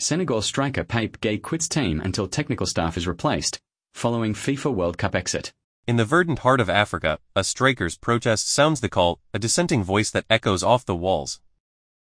Senegal striker Pape Gueye quits team until technical staff is replaced, following FIFA World Cup exit. In the verdant heart of Africa, a striker's protest sounds the call, a dissenting voice that echoes off the walls.